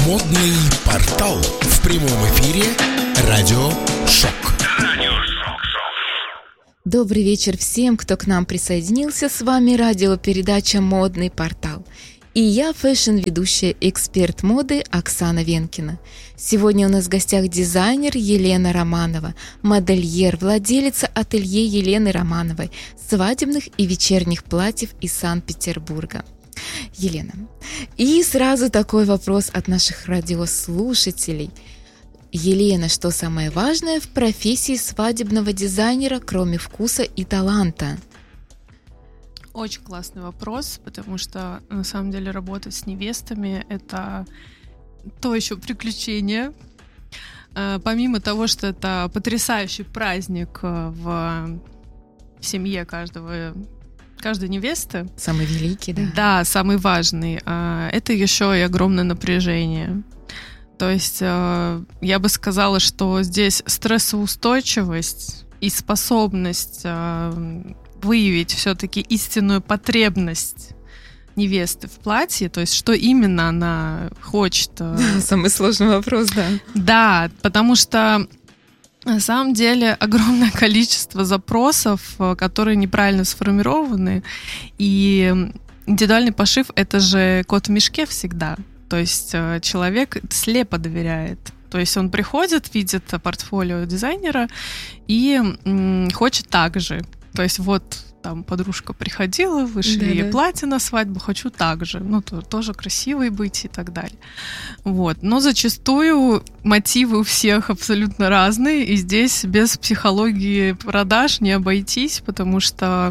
Модный портал. В прямом эфире Радио Шок. Добрый вечер всем, кто к нам присоединился. С вами радиопередача «Модный портал». И я, фэшн-ведущая, эксперт моды Оксана Венкина. Сегодня у нас в гостях дизайнер Елена Романова, модельер, владелица ателье Елены Романовой, свадебных и вечерних платьев из Санкт-Петербурга. Елена, и сразу такой вопрос от наших радиослушателей. Елена, что самое важное в профессии свадебного дизайнера, кроме вкуса и таланта? Очень классный вопрос, потому что на самом деле работать с невестами — это то еще приключение. Помимо того, что это потрясающий праздник в семье каждой невесты. Самый великий, да? Да, самый важный. Это еще и огромное напряжение. То есть я бы сказала, что здесь стрессоустойчивость и способность выявить все-таки истинную потребность невесты в платье, то есть что именно она хочет. Самый сложный вопрос, да. Да, потому что на самом деле огромное количество запросов, которые неправильно сформированы, и индивидуальный пошив — это же кот в мешке всегда. То есть человек слепо доверяет. То есть он приходит, видит портфолио дизайнера и хочет так же. То есть вот там подружка приходила, вышли платье на свадьбу, хочу так же. Ну, тоже красивой быть и так далее. Вот. Но зачастую мотивы у всех абсолютно разные, и здесь без психологии продаж не обойтись, потому что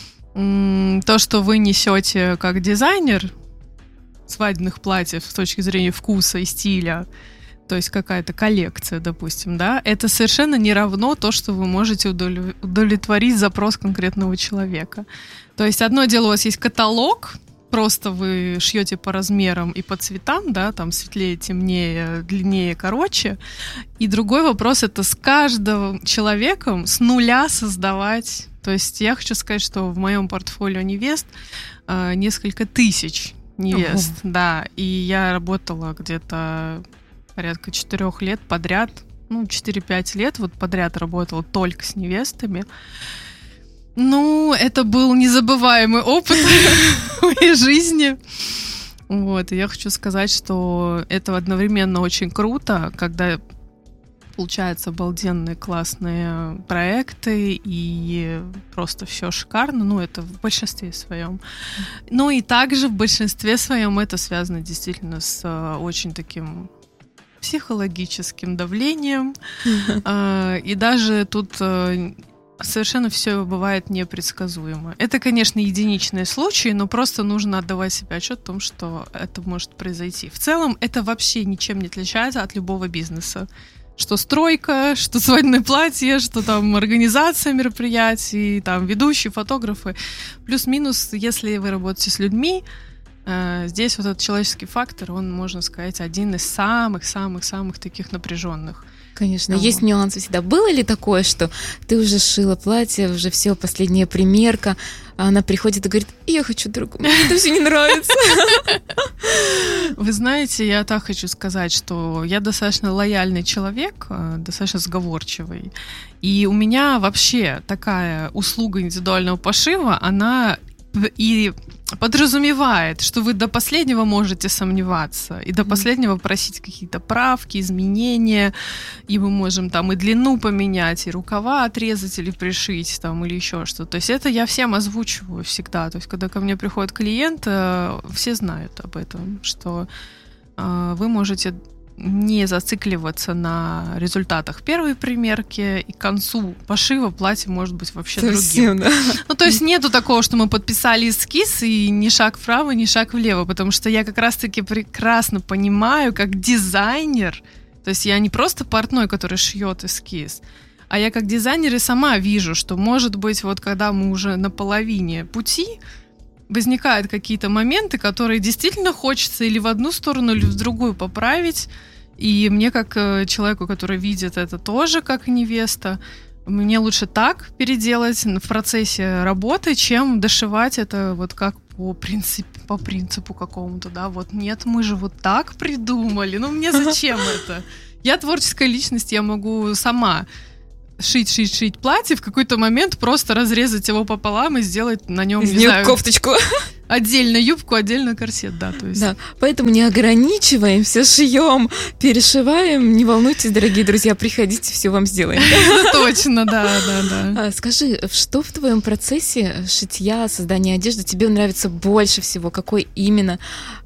то, что вы несете как дизайнер свадебных платьев с точки зрения вкуса и стиля, то есть какая-то коллекция, допустим, да, это совершенно не равно то, что вы можете удовлетворить запрос конкретного человека. То есть одно дело, у вас есть каталог, просто вы шьете по размерам и по цветам, да, там светлее, темнее, длиннее, короче. И другой вопрос — это с каждым человеком с нуля создавать. То есть я хочу сказать, что в моем портфолио невест несколько тысяч невест, да, и я работала где-то порядка 4 лет подряд, 4-5 лет вот подряд работала только с невестами. Это был незабываемый опыт в моей жизни. Вот, и я хочу сказать, что это одновременно очень круто, когда получаются обалденные классные проекты, и просто все шикарно, это в большинстве своем. И также в большинстве своем это связано действительно с очень таким психологическим давлением, и даже тут совершенно все бывает непредсказуемо. Это, конечно, единичные случаи, но просто нужно отдавать себе отчет о том, что это может произойти. В целом это вообще ничем не отличается от любого бизнеса. Что стройка, что свадебное платье, что там организация мероприятий, там ведущие, фотографы. Плюс-минус, если вы работаете с людьми, здесь вот этот человеческий фактор, он, можно сказать, один из самых-самых-самых таких напряженных. Конечно, есть нюансы всегда. Было ли такое, что ты уже шила платье, уже все, последняя примерка, а она приходит и говорит: я хочу другую, мне это все не нравится? Вы знаете, я так хочу сказать, что я достаточно лояльный человек, достаточно сговорчивый, и у меня вообще такая услуга индивидуального пошива, она и подразумевает, что вы до последнего можете сомневаться и до последнего просить какие-то правки, изменения, и мы можем там и длину поменять, и рукава отрезать или пришить, там, или еще что-то. То есть это я всем озвучиваю всегда. То есть когда ко мне приходит клиент, все знают об этом, что вы можете не зацикливаться на результатах первой примерки, и к концу пошива платье может быть вообще другим. Да. То есть нету такого, что мы подписали эскиз, и ни шаг вправо, ни шаг влево, потому что я как раз-таки прекрасно понимаю, как дизайнер, то есть я не просто портной, который шьет эскиз, а я как дизайнер и сама вижу, что, может быть, вот когда мы уже на половине пути, возникают какие-то моменты, которые действительно хочется или в одну сторону, или в другую поправить. И мне, как человеку, который видит это тоже как невеста, мне лучше так переделать в процессе работы, чем дошивать это вот как по принципу какому-то, да, вот нет, мы же вот так придумали, ну мне зачем это? Я творческая личность, я могу сама шить платье, в какой-то момент просто разрезать его пополам и сделать на нем, из нее кофточку. Отдельно юбку, отдельно корсет, да, то есть. Да, поэтому не ограничиваем, все шьем, перешиваем. Не волнуйтесь, дорогие друзья, приходите, все вам сделаем. Точно, да. Скажи, что в твоем процессе шитья, создания одежды тебе нравится больше всего? Какой именно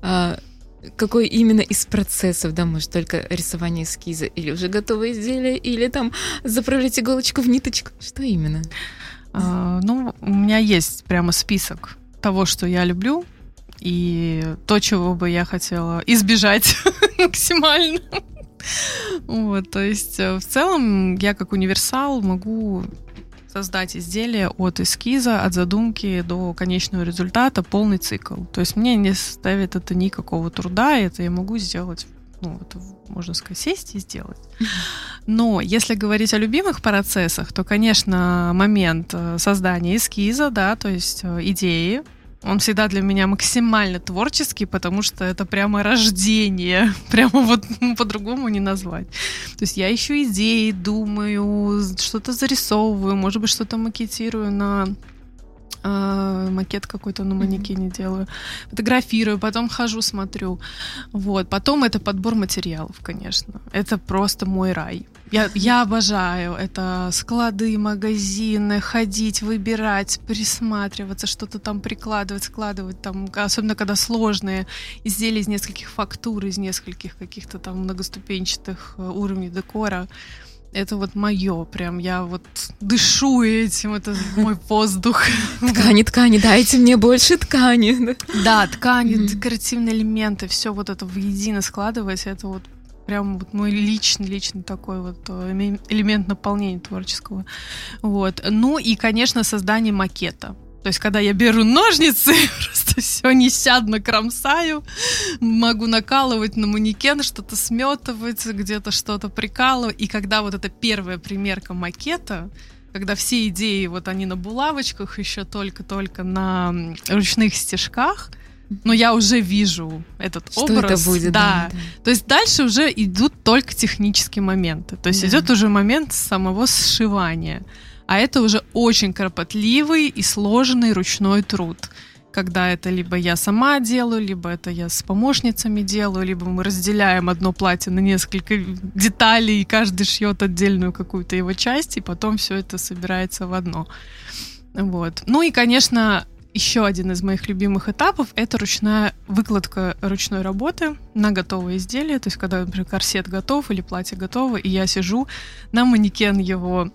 из процессов, да, может, только рисование эскиза, или уже готовые изделия, или там заправлять иголочку в ниточку? Что именно? Ну, у меня есть прямо список того, что я люблю, и то, чего бы я хотела избежать максимально. Вот, то есть в целом я как универсал могу создать изделие от эскиза, от задумки до конечного результата, полный цикл. То есть мне не составит это никакого труда, это я могу сделать, ну, вот, можно сказать, сесть и сделать. Но если говорить о любимых процессах, то, конечно, момент создания эскиза, да, то есть идеи, он всегда для меня максимально творческий, потому что это прямо рождение, прямо вот по-другому не назвать. То есть я ищу идеи, думаю, что-то зарисовываю, может быть, что-то макетирую на макет какой-то на манекене делаю, фотографирую, потом хожу, смотрю. Вот. Потом это подбор материалов, конечно. Это просто мой рай. Я обожаю это склады, магазины, ходить, выбирать, присматриваться, что-то там прикладывать, складывать, там, особенно когда сложные изделия из нескольких фактур, из нескольких каких-то там многоступенчатых уровней декора. Это вот мое, прям я вот дышу этим, это мой воздух. Ткани, дайте мне больше ткани. Да, ткани, декоративные элементы, все вот это воедино складывать, это вот прям вот мой личный такой вот элемент наполнения творческого. Вот. Ну и, конечно, создание макета. То есть, когда я беру ножницы, просто все нещадно кромсаю, могу накалывать на манекен, что-то сметывать, где-то что-то прикалывать. И когда вот эта первая примерка макета, когда все идеи, вот они на булавочках, еще только-только на ручных стежках, но я уже вижу этот что образ. Это будет, да. То есть дальше уже идут только технические моменты. То есть идет уже момент самого сшивания. А это уже очень кропотливый и сложный ручной труд. Когда это либо я сама делаю, либо это я с помощницами делаю, либо мы разделяем одно платье на несколько деталей, и каждый шьет отдельную какую-то его часть, и потом все это собирается в одно. Вот. Ну и, конечно, еще один из моих любимых этапов — это ручная выкладка ручной работы на готовое изделие. То есть когда, например, корсет готов или платье готово, и я сижу на манекен его,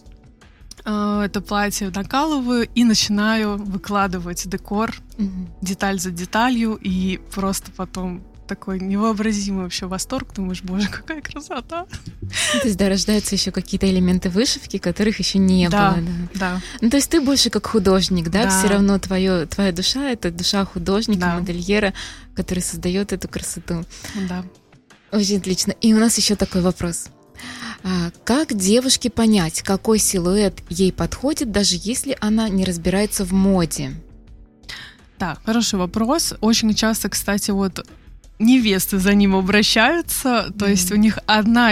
это платье накалываю и начинаю выкладывать декор, деталь за деталью, и просто потом такой невообразимый вообще восторг. Думаешь, боже, какая красота. То есть, да, рождаются еще какие-то элементы вышивки, которых еще не было. Да. Ну, то есть ты больше как художник, да? Все равно твоя душа — это душа художника, модельера, который создает эту красоту. Да. Очень отлично. И у нас еще такой вопрос. Как девушке понять, какой силуэт ей подходит, даже если она не разбирается в моде? Да, хороший вопрос. Очень часто, кстати, вот невесты за ним обращаются. То есть у них один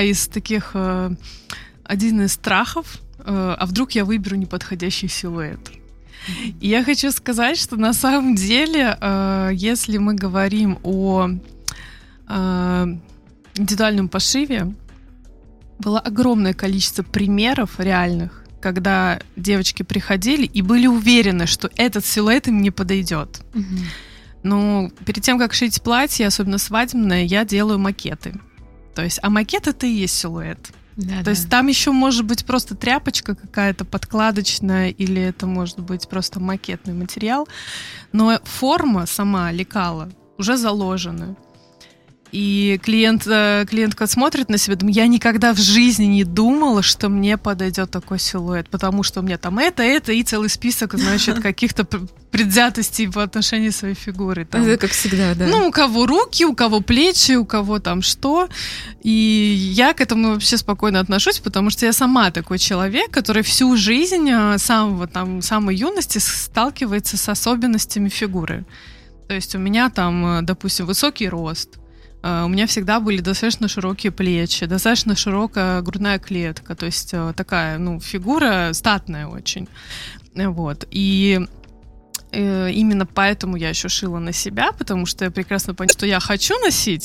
из страхов, а вдруг я выберу неподходящий силуэт. И я хочу сказать, что на самом деле, если мы говорим о индивидуальном пошиве, было огромное количество примеров реальных, когда девочки приходили и были уверены, что этот силуэт им не подойдет. Но перед тем, как шить платье, особенно свадебное, я делаю макеты. То есть, а макет — это и есть силуэт. То есть там еще может быть просто тряпочка какая-то подкладочная, или это может быть просто макетный материал, но форма сама, лекала, уже заложена. И клиентка смотрит на себя, думает, я никогда в жизни не думала, что мне подойдет такой силуэт, потому что у меня там это и целый список, значит, каких-то предвзятостей по отношению к своей фигуре. Там. Это как всегда, да. Ну, у кого руки, у кого плечи, у кого там что. И я к этому вообще спокойно отношусь, потому что я сама такой человек, который всю жизнь с самой юности сталкивается с особенностями фигуры. То есть у меня там, допустим, высокий рост, у меня всегда были достаточно широкие плечи, достаточно широкая грудная клетка, то есть такая, фигура статная очень. Вот. И именно поэтому я еще шила на себя, потому что я прекрасно поняла, что я хочу носить,